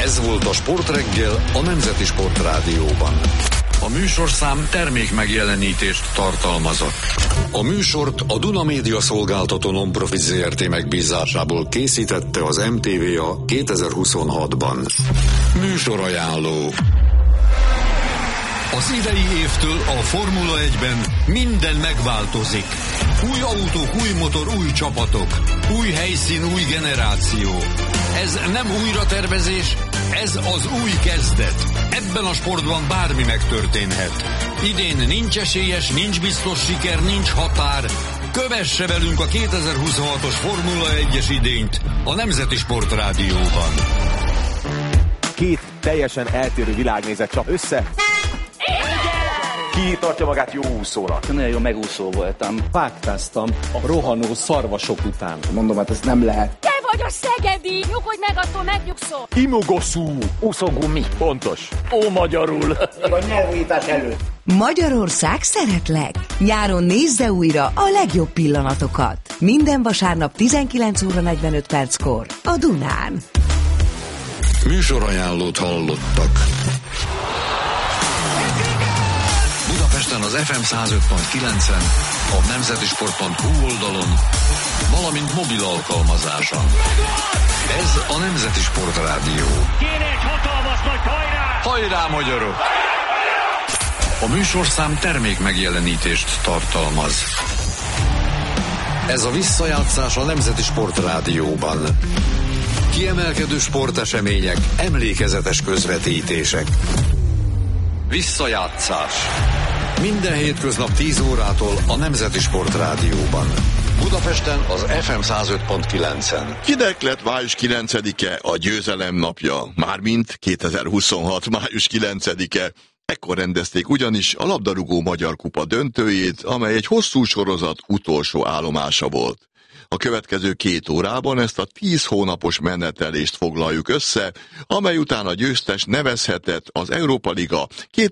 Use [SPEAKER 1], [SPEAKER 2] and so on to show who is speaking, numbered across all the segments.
[SPEAKER 1] Ez volt a Sportreggel a Nemzeti Sportrádióban. A műsorszám termék megjelenítést tartalmazott. A műsort a Duna Média Szolgáltató Non-Profit Zrt. Megbízásából készítette az MTVA 2026-ban. Műsorajánló. Az idei évtől a Formula 1-ben minden megváltozik. Új autók, új motor, új csapatok. Új helyszín, új generáció. Ez nem újratervezés, ez az új kezdet. Ebben a sportban bármi megtörténhet. Idén nincs esélyes, nincs biztos siker, nincs határ. Kövesse velünk a 2026-os Formula 1-es idényt a Nemzeti Sportrádióban.
[SPEAKER 2] Két teljesen eltérő világnézet csap össze. Ki tartja magát jó úszónak?
[SPEAKER 3] Nagyon jó megúszó voltam.
[SPEAKER 4] Vágtáztam a rohanó szarvasok után.
[SPEAKER 5] Mondom, hát ez nem lehet.
[SPEAKER 6] Te vagy a szegedi! Nyugodj meg, attól megnyugszol!
[SPEAKER 2] Imogoszú! Úszógumi. Pontos. Ó, magyarul.
[SPEAKER 5] A nyelvújítás előtt.
[SPEAKER 7] Magyarország szeretlek! Nyáron nézze újra a legjobb pillanatokat. Minden vasárnap 19 óra 45 perckor a Dunán.
[SPEAKER 1] Műsorajánlót hallottak. Budapesten az FM 105.9-en, a nemzetisport.hu oldalon, valamint mobil alkalmazáson. Ez a Nemzeti Sportrádió.
[SPEAKER 8] Kéne egy hatalmas nagy hajrá!
[SPEAKER 1] Hajrá, magyarok! A műsorszám termék megjelenítést tartalmaz. Ez a visszajátszás a Nemzeti Sportrádióban. Kiemelkedő sportesemények, emlékezetes közvetítések. Visszajátszás. Minden hétköznap 10 órától a Nemzeti Sportrádióban. Budapesten az FM 105.9-en.
[SPEAKER 9] Kinek lett május 9-e a győzelem napja? Mármint 2026. május 9-e. Ekkor rendezték ugyanis a labdarúgó Magyar Kupa döntőjét, amely egy hosszú sorozat utolsó állomása volt. A következő 2 órában ezt a 10 hónapos menetelést foglaljuk össze, amely után a győztes nevezhetett az Európa Liga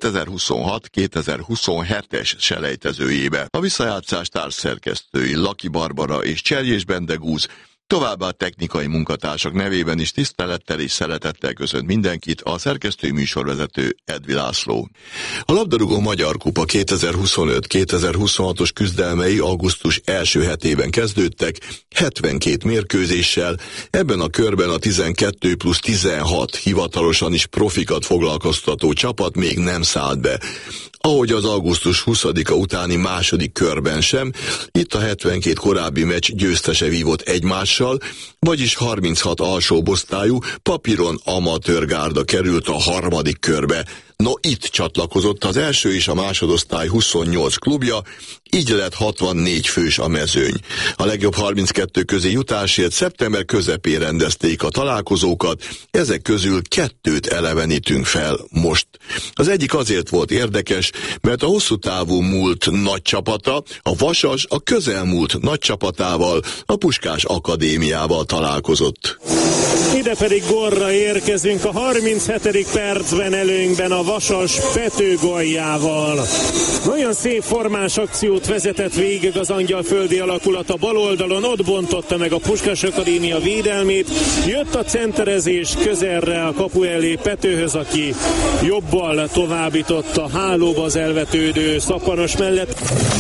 [SPEAKER 9] 2026-2027-es selejtezőjébe. A visszajátszás társszerkesztői Laki Barbara és Cserjés Bendegúz, továbbá a technikai munkatársak nevében is tisztelettel és szeretettel köszönt mindenkit a szerkesztői műsorvezető Edvi László. A labdarúgó Magyar Kupa 2025-2026-os küzdelmei augusztus első hetében kezdődtek, 72 mérkőzéssel, ebben a körben a 12+16 hivatalosan is profikat foglalkoztató csapat még nem szállt be. Ahogy az augusztus 20-a utáni második körben sem, itt a 72 korábbi meccs győztese vívott egymással, vagyis 36 alsóbosztályú, papíron amatőr gárda került a harmadik körbe. No, itt csatlakozott az első és a másodosztály 28 klubja, így lett 64 fős a mezőny. A legjobb 32 közé jutásért szeptember közepén rendezték a találkozókat, ezek közül 2 elevenítünk fel most. Az egyik azért volt érdekes, mert a hosszú távú múlt nagy csapata, a Vasas a közelmúlt nagy csapatával, a Puskás Akadémiával találkozott.
[SPEAKER 8] Ide pedig gólra érkezünk a 37. percben előnyben a Vasas Petőgaljával. Nagyon szép formás akciót vezetett végig az angyalföldi alakulat a bal oldalon, ott bontotta meg a Puskás Akadémia védelmét, jött a centerezés közelre a kapu elé Petőhöz, aki jobbal továbbított a hálóba az elvetődő Szappanos mellett.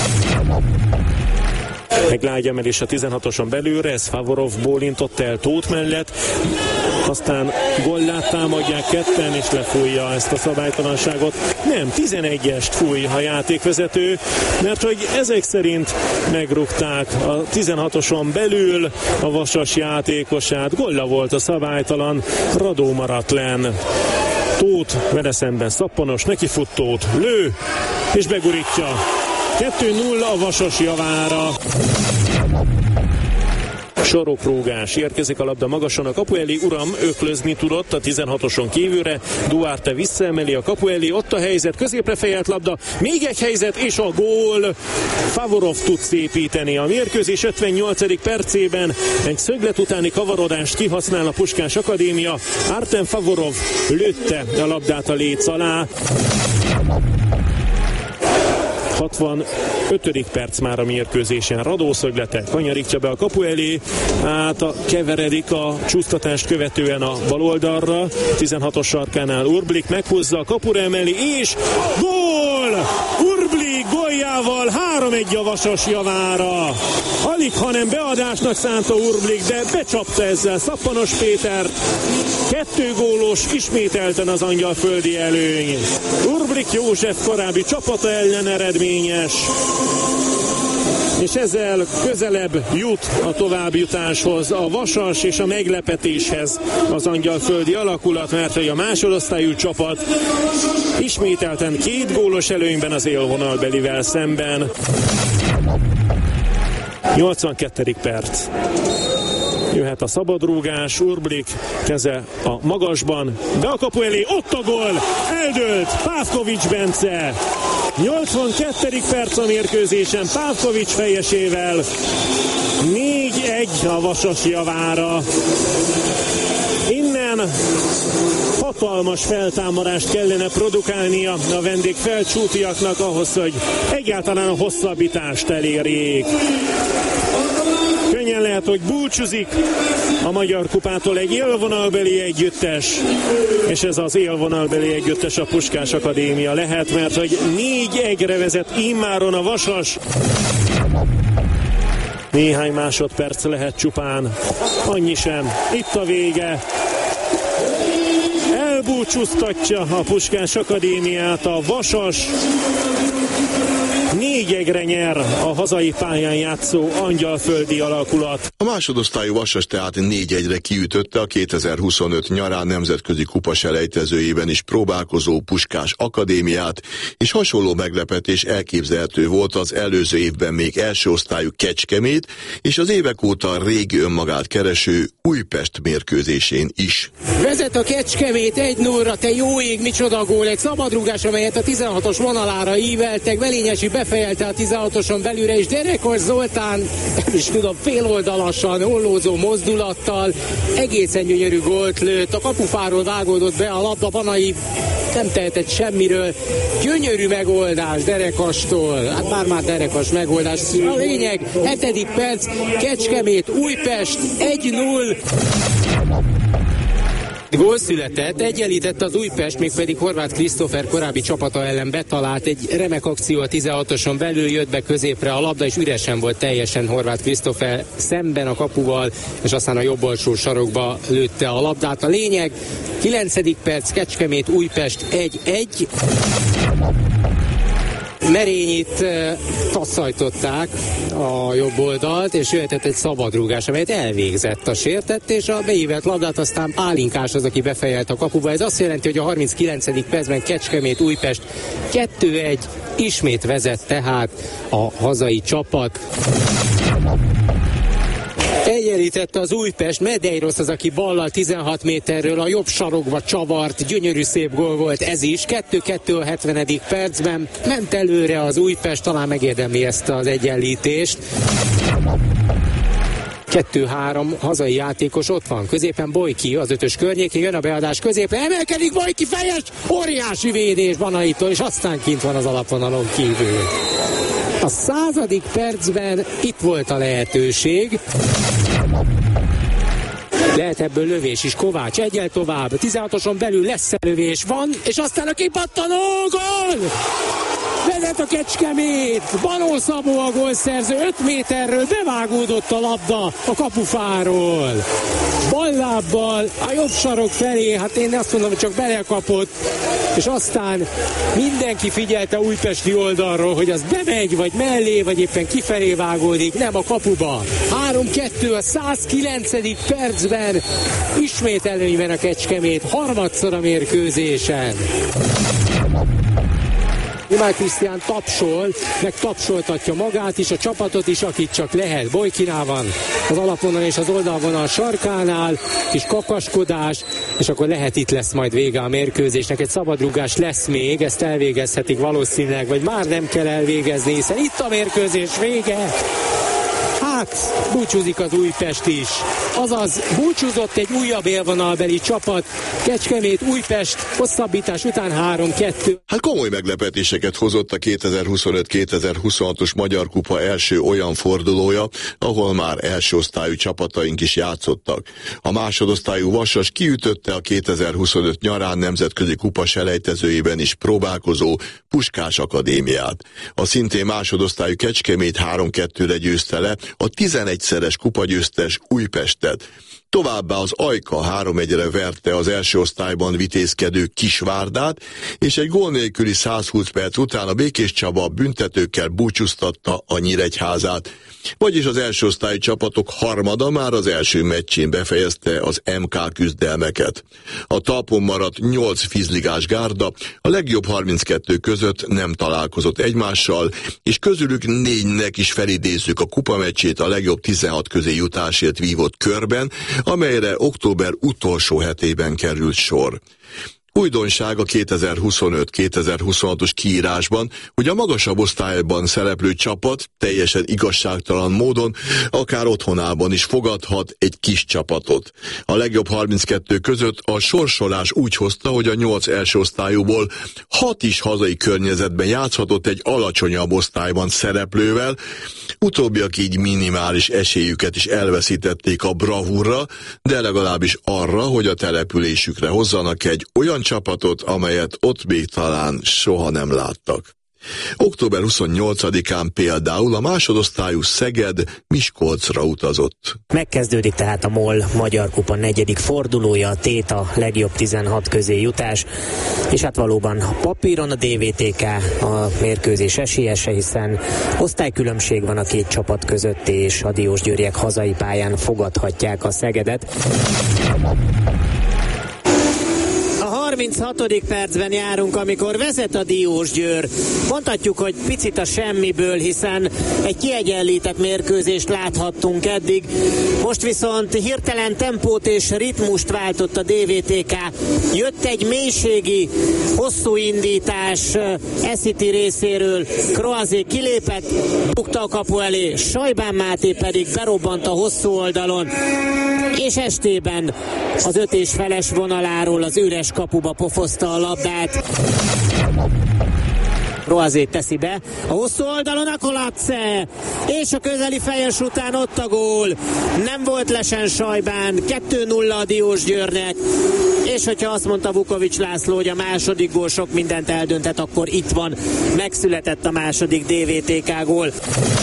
[SPEAKER 8] Meglágyemelés a 16-oson belőle, ez Favorov bólintott el Tóth mellett, aztán Gollát támadják ketten, és lefújja ezt a szabálytalanságot. Nem, 11-est fúj a játékvezető, mert hogy ezek szerint megrúgták a 16-oson belül a Vasas játékosát. Golla volt a szabálytalan, Radó maradt lenn. Tóth vele szemben Szappanos, neki fut Tóth, lő, és begurítja. 2-0 a Vasas javára. Sarokrógás, érkezik a labda magasan a kapu elé, Uram öklözni tudott a 16-oson kívülre, Duarte visszaemeli a kapu elé, ott a helyzet, középre fejelt labda, még egy helyzet, és a gól. Favorov tud szépíteni a mérkőzés 58. percében, egy szöglet utáni kavarodást kihasznál a Puskás Akadémia, Artem Favorov lőtte a labdát a léc alá. 65. perc már a mérkőzésen. Radószöglete kanyarítja be a kapu elé, keveredik a csúsztatást követően a bal oldalra. 16-os sarkánál Urblik meghozza a kapura emeli, és gól! Urblik góljával 3-1 a Vasas javára. Alig, hanem beadásnak szánta Urblik, de becsapta ezzel Szappanos Pétert. 2 gólos, ismételten az angyalföldi előny. Urblik József korábbi csapata ellen eredményes, és ezzel közelebb jut a továbbjutáshoz a Vasas és a meglepetéshez az angyalföldi alakulat, mert a másodosztályú csapat ismételten 2 gólos előnyben az élvonalbelivel szemben. 82. perc. Jöhet a szabadrúgás, Urblik keze a magasban, be a kapu elé, ott a gól, eldőlt Pávkovics Bence. 82. perc a mérkőzésen Pávkovics fejesével, 4-1 a Vasas javára. Innen hatalmas feltámadást kellene produkálnia a vendégfelcsútiaknak ahhoz, hogy egyáltalán a hosszabbítást elérjék. Könnyen lehet, hogy búcsúzik a Magyar Kupától egy élvonalbeli együttes, és ez az élvonalbeli együttes a Puskás Akadémia lehet, mert hogy 4-1-re vezet immáron a Vasas. Néhány másodperc lehet csupán, annyi sem. Itt a vége. Elbúcsúztatja a Puskás Akadémiát a Vasas. 4-1-re nyer a hazai pályán játszó angyalföldi alakulat.
[SPEAKER 9] A másodosztályú Vasas tehát 4-1-re kiütötte a 2025 nyarán nemzetközi kupa selejtezőjében is próbálkozó Puskás Akadémiát, és hasonló meglepetés elképzelhető volt az előző évben még első osztályú Kecskemét, és az évek óta régi önmagát kereső Újpest mérkőzésén is.
[SPEAKER 3] Vezet a Kecskemét 1-0-ra, te jó ég, micsoda gól, egy szabadrúgás, amelyet a 16-os vonalára íveltek, Velényesi befejelte a 16-oson belülre, és Derekos Zoltán, nem is tudom, féloldalasan, ollózó mozdulattal egészen gyönyörű gólt lőtt, a kapufáról vágódott be a labda, Banai nem tehetett semmiről, gyönyörű megoldás Derekastól, hát már Derekas megoldás. A lényeg, 7. perc, Kecskemét, Újpest 1-0. Gól született, egyenlített az Újpest, mégpedig Horváth Krisztófer korábbi csapata ellen betalált, egy remek akció a 16-oson belül, jött be középre a labda, és üresen volt teljesen Horváth Krisztófer szemben a kapuval, és aztán a jobb alsó sarokba lőtte a labdát. A lényeg, 9. perc, Kecskemét, Újpest 1-1. Merényit taszajtották a jobb oldalt, és jöhetett egy szabadrúgás, amelyet elvégzett a sértett, és a beívelt labdát aztán Pálinkás az, aki befejelt a kapuba. Ez azt jelenti, hogy a 39. percben Kecskemét, Újpest 2-1, ismét vezet tehát a hazai csapat. Egyenlítette az Újpest, Medeiros az, aki ballal 16 méterről a jobb sarokba csavart, gyönyörű szép gól volt ez is, 2-2 a 70. percben, ment előre az Újpest, talán megérdemli ezt az egyenlítést. 2-3 hazai játékos ott van, középen Bojki az 5-ös környékén, jön a beadás középre, emelkedik Bojki, fejes, óriási védés Banaitól, és aztán kint van az alapvonalon kívül. A 100. percben itt volt a lehetőség. Lehet ebből lövés is, Kovács egyel tovább, 16-oson belül lesz lövés, van, és aztán a kipattanó gól! Vezet a Kecskemét, Banó Szabó a gólszerző, 5 méterről bevágódott a labda a kapufáról. Ballábbal a jobb sarok felé, hát én azt mondom, hogy csak belekapott, és aztán mindenki figyelte újpesti oldalról, hogy az bemegy, vagy mellé, vagy éppen kifelé vágódik, nem a kapuba. 3-2 a 109. percben, ismét előnyben a Kecskemét, harmadszor a mérkőzésen. Imár Krisztián tapsol, meg tapsoltatja magát is, a csapatot is, akit csak lehet. Bojkinál van az alapvonal és az oldalvonal sarkánál, és kakaskodás, és akkor lehet itt lesz majd vége a mérkőzésnek. Egy szabadrúgás lesz még, ezt elvégezhetik valószínűleg, vagy már nem kell elvégezni, hiszen itt a mérkőzés vége. Max, búcsúzik az Újpest is. Azaz búcsúzott egy újabb élvonalbeli csapat, Kecskemét-Újpest hosszabbítás után 3-2.
[SPEAKER 9] Hát komoly meglepetéseket hozott a 2025-2026-os Magyar Kupa első olyan fordulója, ahol már első osztályú csapataink is játszottak. A másodosztályú Vasas kiütötte a 2025 nyarán nemzetközi kupa selejtezőjében is próbálkozó Puskás Akadémiát. A szintén másodosztályú Kecskemét 3-2-re győzte le a 11-szeres kupagyőztes Újpestet. Továbbá az Ajka 3-1-re verte az első osztályban vitézkedő Kisvárdát, és egy gól nélküli 120 perc után a Békés Csaba büntetőkkel búcsúztatta a Nyíregyházát. Vagyis az első osztályú csapatok harmada már az első meccsén befejezte az MK küzdelmeket. A talpon maradt 8 vízligás gárda a legjobb 32 között nem találkozott egymással, és közülük 4-nek is felidézzük a kupameccsét a legjobb 16 közé jutásért vívott körben, amelyre október utolsó hetében került sor. Újdonság a 2025-2026-os kiírásban, hogy a magasabb osztályban szereplő csapat teljesen igazságtalan módon akár otthonában is fogadhat egy kis csapatot. A legjobb 32 között a sorsolás úgy hozta, hogy a 8 első osztályúból 6 is hazai környezetben játszhatott egy alacsonyabb osztályban szereplővel, utóbbiak így minimális esélyüket is elveszítették a bravúrra, de legalábbis arra, hogy a településükre hozzanak egy olyan csapatot, amelyet ott még talán soha nem láttak. Október 28-án például a másodosztályú Szeged Miskolcra utazott.
[SPEAKER 10] Megkezdődik tehát a MOL Magyar Kupa 4. fordulója, a tét a legjobb 16 közé jutás, és hát valóban papíron a DVTK a mérkőzés esélyese, hiszen osztálykülönbség van a két csapat között, és a diósgyőriek hazai pályán fogadhatják a Szegedet. 36. percben járunk, amikor vezet a Diósgyőr. Mondhatjuk, hogy picit a semmiből, hiszen egy kiegyenlített mérkőzést láthattunk eddig. Most viszont hirtelen tempót és ritmust váltott a DVTK. Jött egy mélységi, hosszú indítás Esziti részéről. Kroazé kilépett, bukta a kapu elé, Sajbán Máté pedig berobbant a hosszú oldalon, és estében az 5 és feles vonaláról az üres kapuba pofozta a labdát. Kroazé teszi be, a hosszú oldalon a Kolatze, és a közeli fejes után ott a gól. Nem volt lesen Sajbán, 2-0 a Diósgyőrnek, és hogyha azt mondta Vukovics László, hogy a második gól sok mindent eldöntett, akkor itt van, megszületett a második DVTK gól.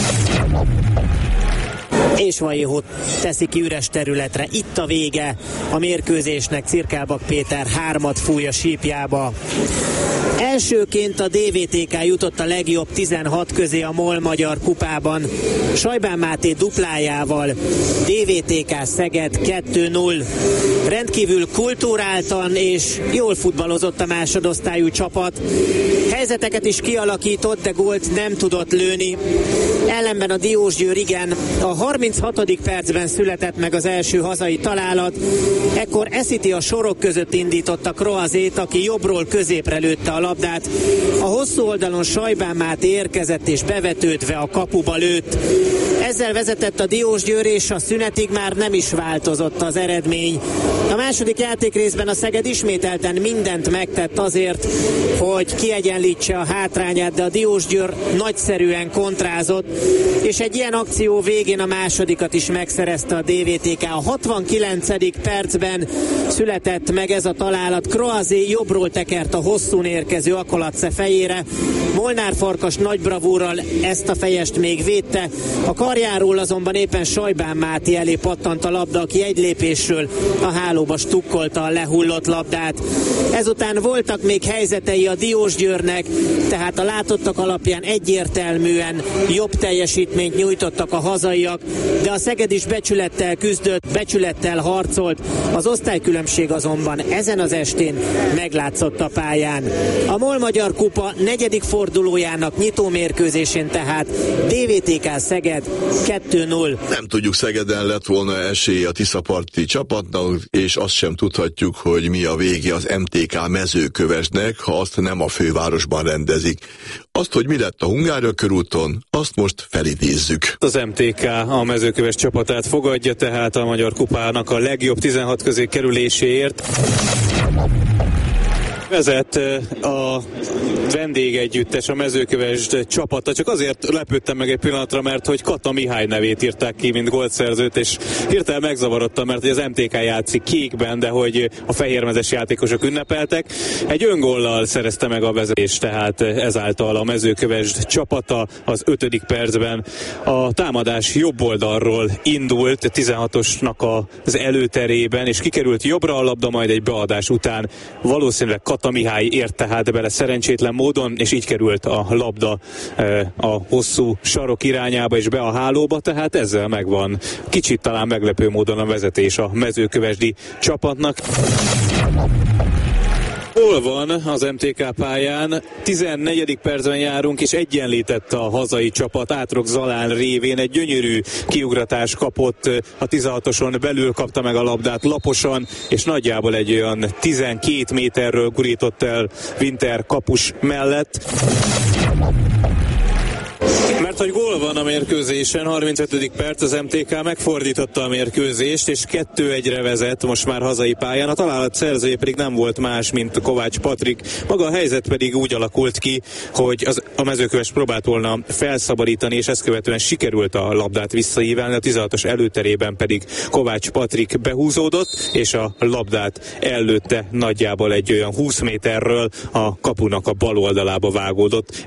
[SPEAKER 10] És Vajéhó teszi ki üres területre. Itt a vége a mérkőzésnek. Cirkálbak Péter 3-at fúj a sípjába. Elsőként a DVTK jutott a legjobb 16 közé a MOL Magyar Kupában. Sajbán Máté duplájával. DVTK Szeged 2-0. Rendkívül kulturáltan és jól futballozott a másodosztályú csapat. Helyzeteket is kialakított, de gólt nem tudott lőni. Ellenben a Diósgyőr igen. A 36. percben született meg az első hazai találat. Ekkor Esziti a sorok között indította Kroazét, aki jobbról középre lőtte a labdát. A hosszú oldalon Sajbán Máté érkezett és bevetődve a kapuba lőtt. Ezzel vezetett a Diósgyőr, és a szünetig már nem is változott az eredmény. A második játékrészben a Szeged ismételten mindent megtett azért, hogy kiegyenlítse a hátrányát, de a Diósgyőr nagyszerűen kontrázott, és egy ilyen akció végén a másodikat is megszerezte a DVTK. A 69. percben született meg ez a találat. Kroazé jobbról tekert a hosszún érkező Akolatze fejére. Molnár Farkas nagy bravúrral ezt a fejest még védte. A karjáról azonban éppen Sajbán Máté elé pattant a labda, aki egy lépésről a hálóba stukkolta a lehullott labdát. Ezután voltak még helyzetei a Diósgyőrnek, tehát a látottak alapján egyértelműen jobb teljesítményt nyújtottak a hazaiak, de a Szeged is becsülettel küzdött, becsülettel harcolt. Az osztálykülönbség azonban ezen az estén meglátszott a pályán. A MOL Magyar Kupa 4. fordulójának nyitó mérkőzésén tehát DVTK Szeged 2-0.
[SPEAKER 9] Nem tudjuk, Szegeden lett volna esélye a tiszaparti csapatnak, és azt sem tudhatjuk, hogy mi a vége az MTK Mezőkövesdnek, ha azt nem a fővárosban rendezik. Azt, hogy mi lett a Hungária körúton, azt most felidézzük.
[SPEAKER 8] Az MTK a Mezőköves csapatát fogadja, tehát a Magyar Kupának a legjobb 16 közé kerüléséért. Vezet a vendégegyüttes, a Mezőkövesd csapata. Csak azért lepődtem meg egy pillanatra, mert hogy Kata Mihály nevét írták ki, mint gólszerzőt, és hirtelen megzavarodtam, mert hogy az MTK játszik kékben, de hogy a fehérmezes játékosok ünnepeltek. Egy öngóllal szerezte meg a vezetést, tehát ezáltal a Mezőkövesd csapata az 5. percben a támadás jobb oldalról indult, 16-osnak az előterében, és kikerült jobbra a labda, majd egy beadás után valószínűleg Kata Mihály ért tehát bele szerencsétlen módon, és így került a labda a hosszú sarok irányába és be a hálóba, tehát ezzel megvan kicsit talán meglepő módon a vezetés a mezőkövesdi csapatnak. Hol van az MTK pályán? 14. percben járunk, és egyenlített a hazai csapat. Átrok Zalán révén egy gyönyörű kiugratás kapott, a 16-oson belül kapta meg a labdát laposan, és nagyjából egy olyan 12 méterről gurított el Winter kapus mellett. Mert hogy gól van a mérkőzésen, 35. perc, az MTK megfordította a mérkőzést, és 2-1-re vezet most már hazai pályán. A találat szerzője pedig nem volt más, mint Kovács Patrik. Maga a helyzet pedig úgy alakult ki, hogy a Mezőköves próbált volna felszabadítani, és ezt követően sikerült a labdát visszaívelni, a 16-os előterében pedig Kovács Patrik behúzódott, és a labdát ellőtte nagyjából egy olyan 20 méterről, a kapunak a bal oldalába vágódott.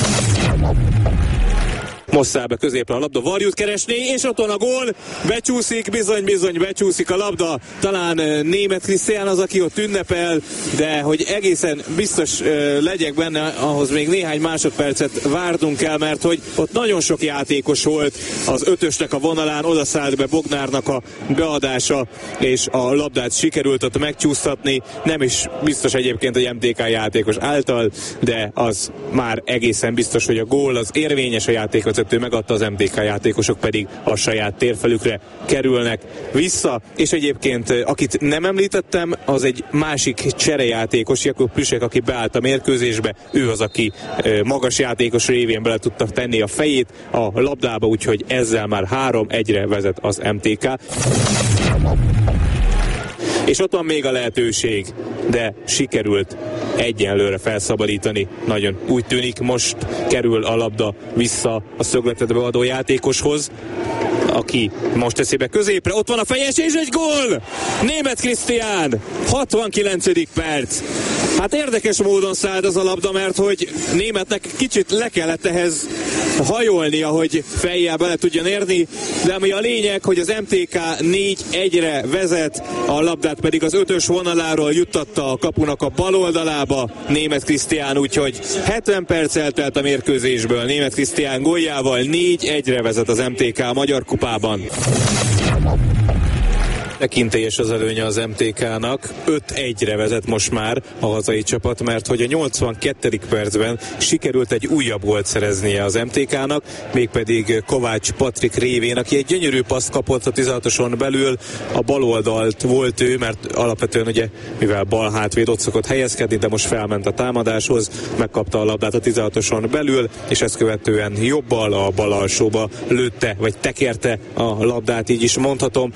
[SPEAKER 8] Mosszábe középre a labda, Varjút keresné, és ott van a gól, becsúszik, bizony becsúszik a labda, talán Németh Krisztián az, aki ott ünnepel, de hogy egészen biztos legyek benne, ahhoz még néhány másodpercet várnunk kell, mert hogy ott nagyon sok játékos volt az 5-ösnek a vonalán, odaszállt be Bognárnak a beadása, és a labdát sikerült ott megcsúsztatni, nem is biztos egyébként, hogy MTK játékos által, de az már egészen biztos, hogy a gól az érvényes, a játékvezető megadta, az MTK játékosok pedig a saját térfelükre kerülnek vissza, és egyébként akit nem említettem, az egy másik cserejátékos, Jakub Plüsek, aki beállt a mérkőzésbe, ő az, aki magas játékos révén bele tudta tenni a fejét a labdába, úgyhogy ezzel már 3-1-re vezet az MTK. És ott van még a lehetőség, de sikerült egyenlőre felszabadítani. Nagyon úgy tűnik, most kerül a labda vissza a szögletet beadó játékoshoz, aki most teszi be középre, ott van a fejes, és egy gól! Németh Krisztián, 69. perc. Hát érdekes módon szállt az a labda, mert hogy Némethnek kicsit le kellett ehhez hajolnia, hogy fejjel bele tudjon érni, de ami a lényeg, hogy az MTK 4-1-re vezet, a labdát pedig az 5-ös vonaláról juttatta a kapunak a bal oldalába Németh Krisztián, úgyhogy 70 perc eltelt a mérkőzésből. Németh Krisztián góljával 4-1-re vezet az MTK a Magyar Kupában. Tekintélyes az előnye az MTK-nak, 5-1-re vezet most már a hazai csapat, mert hogy a 82. percben sikerült egy újabb gólt szereznie az MTK-nak, mégpedig Kovács Patrik révén, aki egy gyönyörű paszt kapott a 16-oson belül, a bal oldalt volt ő, mert alapvetően ugye, mivel bal hátvéd, ott szokott helyezkedni, de most felment a támadáshoz, megkapta a labdát a 16-oson belül, és ezt követően jobbal a bal alsóba lőtte, vagy tekerte a labdát, így is mondhatom.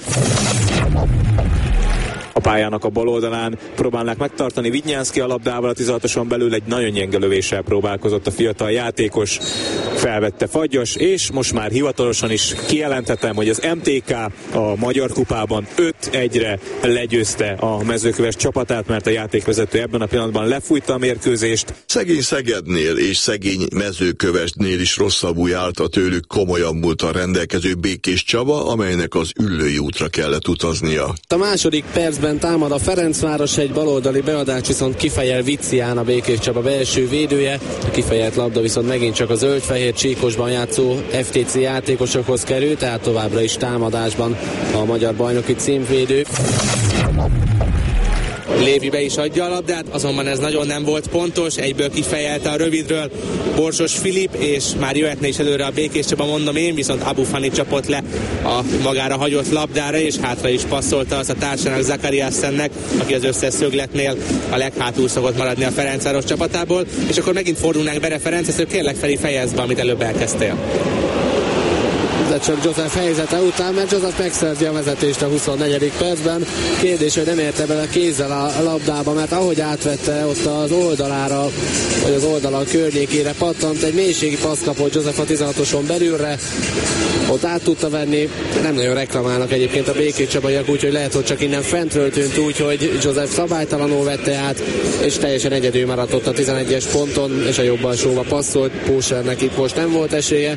[SPEAKER 8] A pályának a bal oldalán próbálnák megtartani Vidnyánszky a labdával, a 16-oson belül egy nagyon gyenge lövéssel próbálkozott a fiatal játékos, felvette Fagyos, és most már hivatalosan is kijelenthetem, hogy az MTK a Magyar Kupában 5-1-re legyőzte a Mezőköves csapatát, mert a játékvezető ebben a pillanatban lefújta a mérkőzést.
[SPEAKER 9] Szegény Szegednél és szegény Mezőkövesdnél is rosszabbul járt a tőlük komolyan múltal rendelkező Békés Csaba, amelynek az Üllői útra kellett utaznia.
[SPEAKER 11] A második percben támad a Ferencváros, egy baloldali beadás viszont kifejel Vicián, a Békés Csaba belső védője. A kifejelt labda viszont megint csak a zöld-fehér csíkosban játszó FTC játékosokhoz kerül, tehát továbbra is támadásban a magyar bajnoki címvédő. Lévi be is adja a labdát, azonban ez nagyon nem volt pontos, egyből kifejelte a rövidről Borsos Filip, és már jöhetne is előre a Békés Csaba, mondom én, viszont Abu Fani csapott le a magára hagyott labdára, és hátra is passzolta azt a társának, Zakariassennek, aki az összes szögletnél a leghátul szokott maradni a Ferencváros csapatából, és akkor megint fordulnánk Bere Ferenchez, hogy kérlek Feri, fejezd be, amit előbb elkezdtél.
[SPEAKER 12] De csak Joseph helyzete után, mert Joseph megszerzi a vezetést a 24. percben. Kérdés, hogy nem érte bele kézzel a labdába, mert ahogy átvette ott az oldalára, vagy az oldala környékére pattant, egy mélységi passz kapott Joseph a 16-oson belülre, ott át tudta venni, nem nagyon reklamálnak egyébként a Békés Csabaiak, úgyhogy lehet, hogy csak innen fentről tűnt úgy, hogy Joseph szabálytalanul vette át, és teljesen egyedül maradt ott a 11-es ponton, és a jobb alsóba passzolt, Pósernek itt most nem volt esélye.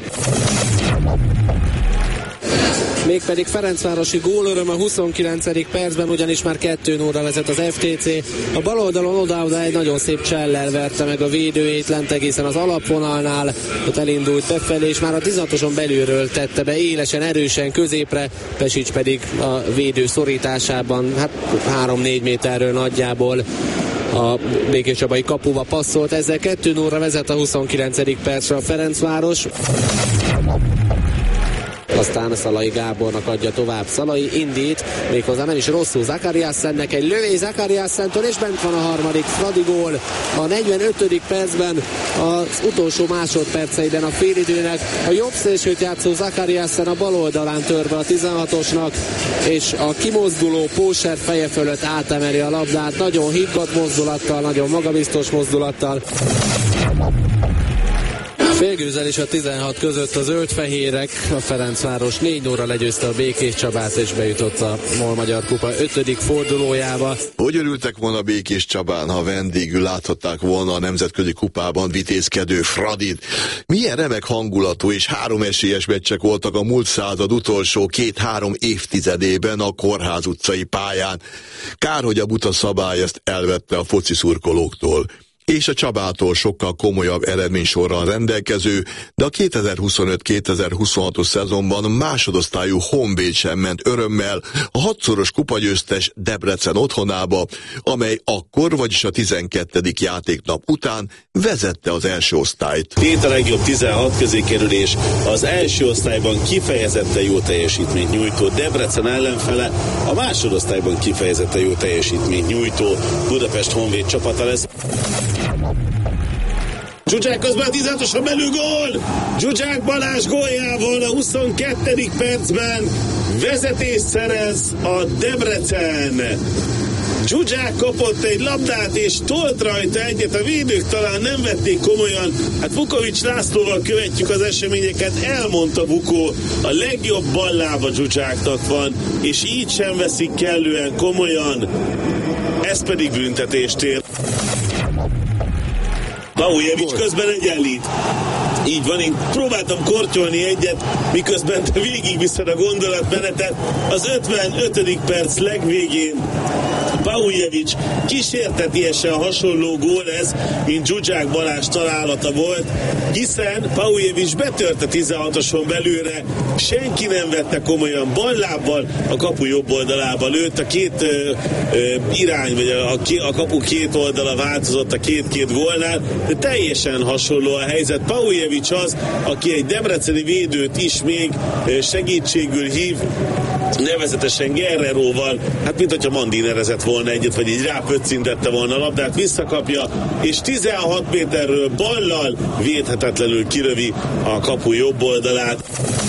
[SPEAKER 12] Mégpedig Ferencvárosi gólöröm a 29. percben, ugyanis már 2-0-ra vezet az FTC. A bal oldalon oda egy nagyon szép csellel verte meg a védőjét lent egészen az alapvonalnál, ott elindult befelé, és már a 16-oson belülről tette be élesen, erősen középre, Pesics pedig a védő szorításában, 3-4 méterről nagyjából a Békés Csabai kapuba passzolt, ezzel 2-0-ra vezet a 29. percre a Ferencváros. Aztán Szalai Gábornak adja tovább. Szalai indít, méghozzá nem is rosszul Zakariassennek, egy lövés Zakariassentől, és bent van a harmadik Fradi gól. A 45. percben az utolsó másodperceiben a félidőnek a jobb szélsőt játszó Zakariassen a bal oldalán tör be a 16-osnak, és a kimozduló Póser feje fölött átemeli a labdát, nagyon higgadt mozdulattal, nagyon magabiztos mozdulattal. Félgőzzel is a 16 között az zöld-fehérek, a Ferencváros 4-0-ra legyőzte a Békés Csabát, és bejutott a MOL Magyar Kupa 5. fordulójába.
[SPEAKER 9] Hogy örültek volna Békés Csabán, ha vendégül láthatták volna a nemzetközi kupában vitézkedő Fradit. Milyen remek hangulatú és 3 esélyes meccsek voltak a múlt század utolsó 2-3 évtizedében a Kórház utcai pályán. Kár, hogy a buta szabály ezt elvette a foci szurkolóktól. És a Csabától sokkal komolyabb eredménysorral rendelkező, de a 2025-2026-os szezonban másodosztályú Honvéd sem ment örömmel a 6-szoros kupagyőztes Debrecen otthonába, amely akkor, vagyis a 12. játéknap után vezette az első osztályt.
[SPEAKER 13] 7 a legjobb 16 közé kerülés, az első osztályban kifejezetten jó teljesítményt nyújtó Debrecen ellenfele, a másodosztályban kifejezetten jó teljesítményt nyújtó Budapest Honvéd csapata lesz. Zsuzsák közben a 16-oson belül gól! Zsuzsák Balázs góljával a 22. percben vezetést szerez a Debrecen. Zsuzsák kapott egy labdát és tolt rajta egyet, a védők talán nem vették komolyan. Hát Vukovics Lászlóval követjük az eseményeket, elmondta Bukó, a legjobb ballába Zsuzsáknak van, és így sem veszik kellően komolyan. Ez pedig büntetést ér. Paujevics közben egyenlít. Így van, én próbáltam kortyolni egyet, miközben te végigviszed a gondolatmenetet. Az 55. perc legvégén Paujevics kísértetiesen hasonló gól ez, mint Zsuzsák Balázs találata volt, hiszen Paujevics betört a 16-oson belülre, senki nem vette komolyan, ballábbal a kapu jobb oldalába lőtt, a két irány, vagy a kapu két oldala változott a két gólnál, de teljesen hasonló a helyzet. Paujevics az, aki egy debreceni védőt is még segítségül hív, nevezetesen Guerreróval, hát mint hogyha mandinerezett volna egyet, vagy így rápöccintette volna a labdát, visszakapja, és 16 méterről ballal védhetetlenül kirövi a kapu jobb oldalát.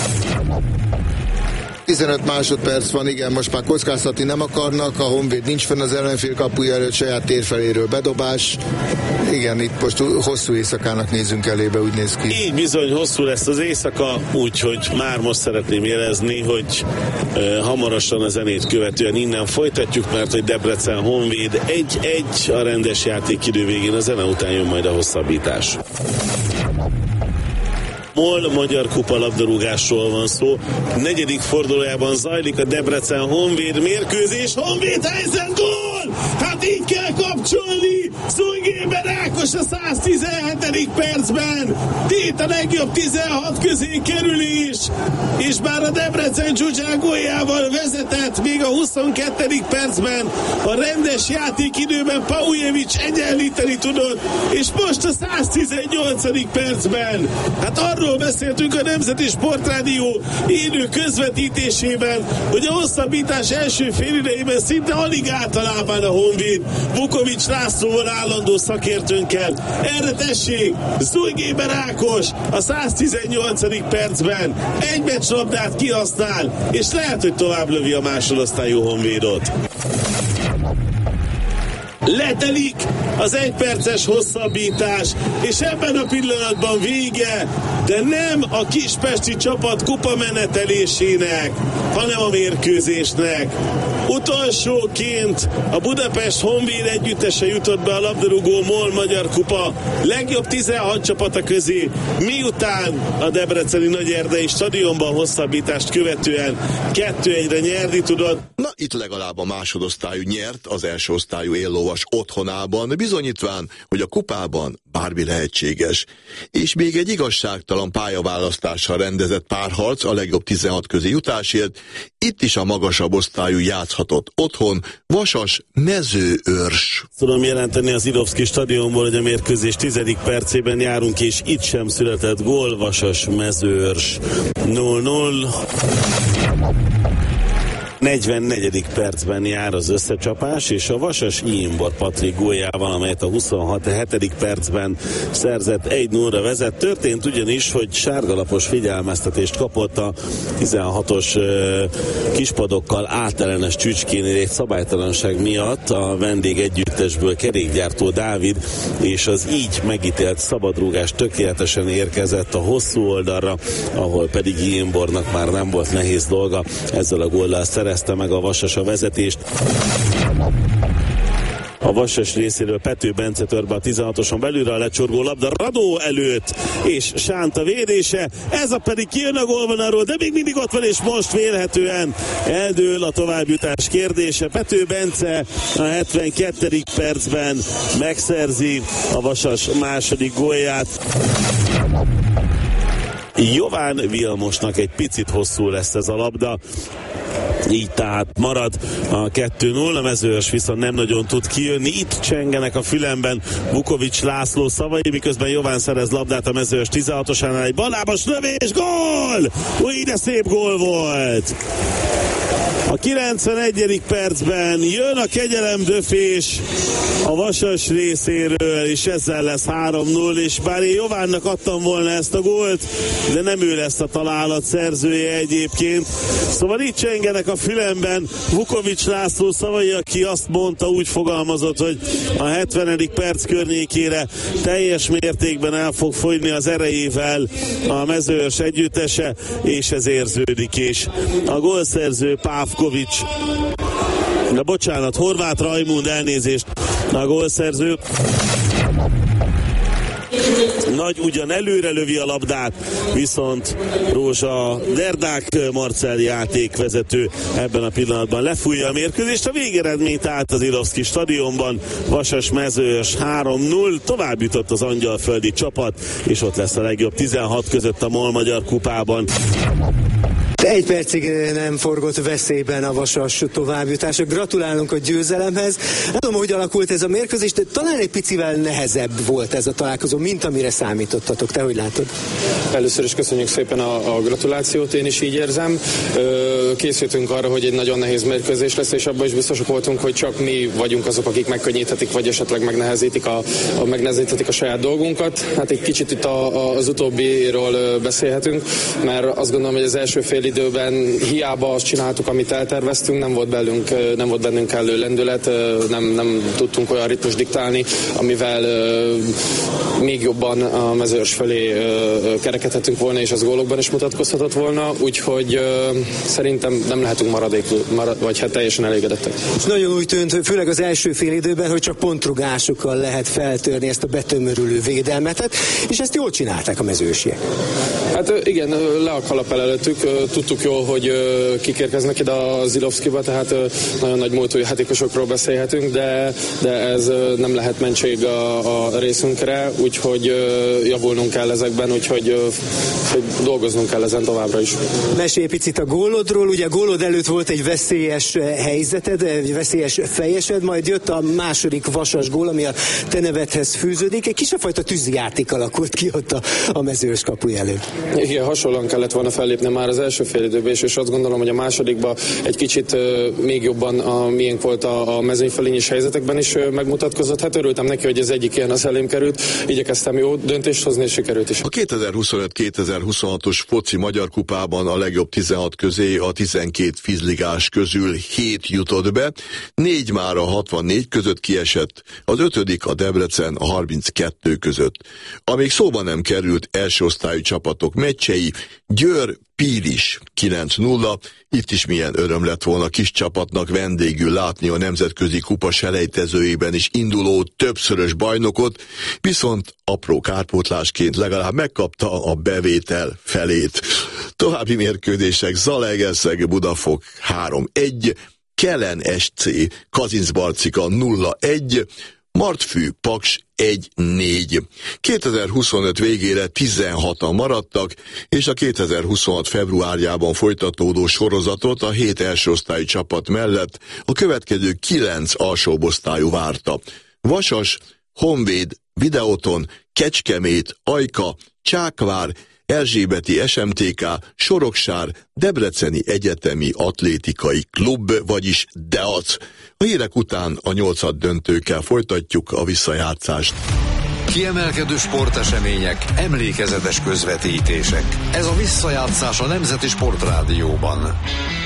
[SPEAKER 14] 15 másodperc van, igen, most már kockáztatni nem akarnak, a Honvéd nincs fenn az ellenfél kapuja előtt, saját térfeléről bedobás. Igen, itt most hosszú éjszakának nézünk elébe, úgy néz ki.
[SPEAKER 13] Így bizony hosszú lesz az éjszaka, úgyhogy már most szeretném jelezni, hogy hamarosan a zenét követően innen folytatjuk, mert hogy Debrecen Honvéd 1-1 a rendes játékidő végén, a zene után jön majd a hosszabbítás. MOL Magyar Kupa labdarúgásról van szó. 4. fordulójában zajlik a Debrecen Honvéd mérkőzés. Honvéd helyzet, gól! Hát így kell kapcsolni! Szújgéber Ákos most a 117. percben Tét a legjobb 16 közé kerülés, és bár a Debrecen Zsuzsák góljával vezetett, még a 22. percben a rendes játékidőben Paujevic egyenlíteni tudott, és most a 118. percben. Hát arról beszéltünk a Nemzeti Sportrádió élő közvetítésében, hogy a hosszabbítás első félidejében szinte alig általában a Honvéd Vukovics Lászlóval állandó szakértőnkkel. Erre tessék, Zújgéber Ákos a 118. percben egy meccslabdát kihasznál, és lehet, hogy tovább lövi a másodosztályú Honvédot. Letelik az egyperces hosszabbítás, és ebben a pillanatban vége, de nem a kispesti csapat kupamenetelésének, hanem a mérkőzésnek. Utolsóként a Budapest Honvéd együttese jutott be a labdarúgó MOL Magyar Kupa legjobb 16 csapata közé, miután a debreceni Nagyerdei stadionban hosszabbítást követően 2-1-re nyerni tudott.
[SPEAKER 9] Na, itt legalább a másodosztályú nyert az első osztályú éllovas otthonában, bizonyítván, hogy a kupában bármi lehetséges. És még egy igazságtalan pályaválasztással rendezett párharc a legjobb 16 közé jutásért, itt is a magasabb osztályú játszhatott otthon Vasas Mezőőrs.
[SPEAKER 13] Tudom jelenteni az Irovszki stadionból, hogy a mérkőzés 10. percében járunk, és itt sem született gól. Vasas Mezőőrs 0-0. 44. percben jár az összecsapás, és a Vasas Iimbor Patrik góljával, amelyet a 26. percben szerzett 1-0-ra vezet. Történt ugyanis, hogy sárgalapos figyelmeztetést kapott a 16-os kispadokkal átellenes Csücskénél egy szabálytalanság miatt a vendég együttesből kerékgyártó Dávid, és az így megítélt szabadrúgás tökéletesen érkezett a hosszú oldalra, ahol pedig Iimbornak már nem volt nehéz dolga. Ezzel a góllal szerezte meg a Vasas a vezetést. A Vasas részéről Pető Bence tör be a 16-oson belülre, a lecsorgó labda Radó előtt, és Sánta védése, ez a pedig kijön a gólvonalról, de még mindig ott van, és most vélhetően eldől a továbbjutás kérdése. Pető Bence a 72. percben megszerzi a Vasas második gólját. Jován Vilmosnak egy picit hosszú lesz ez a labda, így tehát marad a 2-0, a Mezőőrs viszont nem nagyon tud kijönni. Itt csengenek a fülemben Vukovics László szavai, miközben Jován szerez labdát a Mezőőrs 16-osánál, egy ballábas lövés, gól! Új, de szép gól volt! A 91. percben jön a kegyelemdöfés a Vasas részéről, és ezzel lesz 3-0, és bár én Jovánnak adtam volna ezt a gólt, de nem ő lesz a találat szerzője egyébként. Szóval itt csengenek a fülemben Vukovics László szavai, aki azt mondta, úgy fogalmazott, hogy a 70. perc környékére teljes mértékben el fog fogyni az erejével a Mezőőrs együttese, és ez érződik is. A gólszerző Pávkovics, de bocsánat, Horváth Rajmund, elnézést, a gólszerző. Nagy ugyan előre lövi a labdát, viszont Rózsa Derdák Marcell játékvezető ebben a pillanatban lefújja a mérkőzést. A végeredmény tehát az Irovszki stadionban Vasas Mezőőrs 3-0, tovább jutott az angyalföldi csapat, és ott lesz a legjobb 16 között a MOL Magyar Kupában.
[SPEAKER 15] Egy percig nem forgott veszélyben a Vasas továbbjutása. Gratulálunk a győzelemhez. Nem tudom, hogy alakult ez a mérkőzés, de talán egy picivel nehezebb volt ez a találkozó, mint amire számítottatok. Te hogy látod?
[SPEAKER 16] Először is köszönjük szépen a gratulációt, én is így érzem. Készültünk arra, hogy egy nagyon nehéz mérkőzés lesz, és abban is biztosak voltunk, hogy csak mi vagyunk azok, akik megkönnyíthetik, vagy esetleg megnehezítik a saját dolgunkat. Hát egy kicsit itt az utóbbiról beszélhetünk, mert azt gondolom, hogy az első fél időben hiába azt csináltuk, amit elterveztünk, nem volt bennünk kellő lendület, nem tudtunk olyan ritmus diktálni, amivel még jobban a Mezőőrs felé kerekedhetünk volna, és az gólokban is mutatkozhatott volna, úgyhogy szerintem nem lehetünk vagy hát teljesen elégedettek.
[SPEAKER 15] És nagyon úgy tűnt, főleg az első fél időben, hogy csak pontrugásukkal lehet feltörni ezt a betömörülő védelmetet, és ezt jól csinálták a mezőőrsiek.
[SPEAKER 16] Hát igen, le a kalap előttük, tudtuk jól, hogy kik érkeznek ide a Zilovszkiba, tehát nagyon nagy múltú játékosokról beszélhetünk, de ez nem lehet mentség a részünkre, úgyhogy javulnunk kell ezekben, úgyhogy dolgoznunk kell ezen továbbra is.
[SPEAKER 15] Mesélj picit a gólodról, ugye a gólod előtt volt egy veszélyes helyzeted, egy veszélyes fejesed, majd jött a második Vasas gól, ami a te nevedhez fűződik. Egy kisebb tűzijáték alakult ki ott a mezős kapuj előtt.
[SPEAKER 16] Igen, hasonlóan kellett volna fellépni már az első fél időben, és azt gondolom, hogy a másodikban egy kicsit még jobban a miénk volt a mezőnyfölényes helyzetekben is megmutatkozott. Hát örültem neki, hogy az egyik ilyen az elém került, igyekeztem jó döntést hozni, és sikerült is.
[SPEAKER 9] A 2025-2026-os foci Magyar Kupában a legjobb 16 közé a 12 vízligás közül 7 jutott be, 4 már a 64 között kiesett, az 5. a Debrecen a 32 között. Amíg szóba nem került első osztályú csapatok meccsei, Győr Pilis 9-0, itt is milyen öröm lett volna kis csapatnak vendégül látni a nemzetközi kupa selejtezőjében is induló többszörös bajnokot, viszont apró kárpótlásként legalább megkapta a bevétel felét. További mérkőzések: Zalaegerszeg Budafok 3-1, Kelen SC Kazincbarcika 0-1, Martfű Paks 1-4. 2025 végére 16-an maradtak, és a 2026 februárjában folytatódó sorozatot a 7 elsőosztályú csapat mellett a következő 9 alsóbosztályú várta. Vasas, Honvéd, Videoton, Kecskemét, Ajka, Csákvár, Erzsébeti SMTK, Soroksár, Debreceni Egyetemi Atlétikai Klub, vagyis DEAC. A hírek után a 8-döntőkkel folytatjuk a visszajátszást.
[SPEAKER 1] Kiemelkedő sportesemények, emlékezetes közvetítések. Ez a visszajátszás a Nemzeti Sportrádióban.